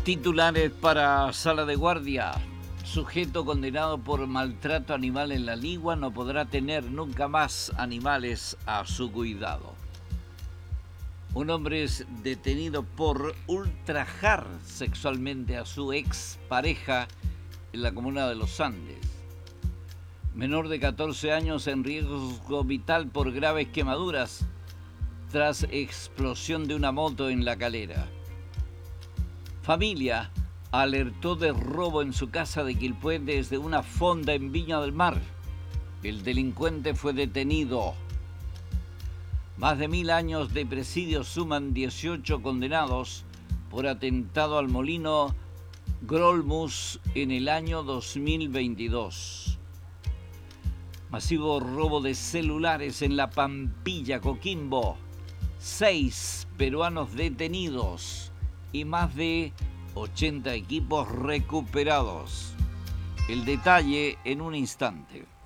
Titulares para Sala de Guardia. Sujeto condenado por maltrato animal en La Ligua no podrá tener nunca más animales a su cuidado. Un hombre es detenido por ultrajar sexualmente a su expareja en la comuna de Los Andes. Menor de 14 años en riesgo vital por graves quemaduras tras explosión de una moto en La Calera. Familia alertó de robo en su casa de Quilpué desde una fonda en Viña del Mar. El delincuente fue detenido. Más de 1000 años de presidio suman 18 condenados por atentado al molino Grolmus en el año 2022. Masivo robo de celulares en La Pampilla, Coquimbo. 6 peruanos detenidos y más de 80 equipos recuperados. El detalle en un instante.